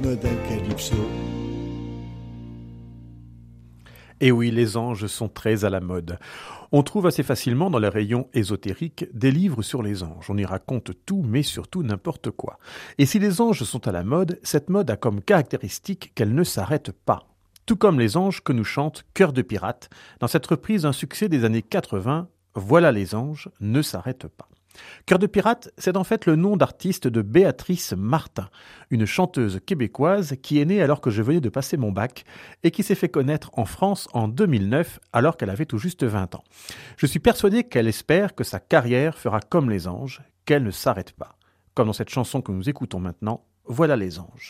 Modern Calypso. Et oui, les anges sont très à la mode. On trouve assez facilement dans les rayons ésotériques des livres sur les anges. On y raconte tout, mais surtout n'importe quoi. Et si les anges sont à la mode, cette mode a comme caractéristique qu'elle ne s'arrête pas. Tout comme les anges que nous chante Cœur de pirate, dans cette reprise d'un succès des années 80, Voilà les anges ne s'arrêtent pas. Cœur de pirate, c'est en fait le nom d'artiste de Béatrice Martin, une chanteuse québécoise qui est née alors que je venais de passer mon bac et qui s'est fait connaître en France en 2009 alors qu'elle avait tout juste 20 ans. Je suis persuadé qu'elle espère que sa carrière fera comme les anges, qu'elle ne s'arrête pas. Comme dans cette chanson que nous écoutons maintenant, Voilà les anges.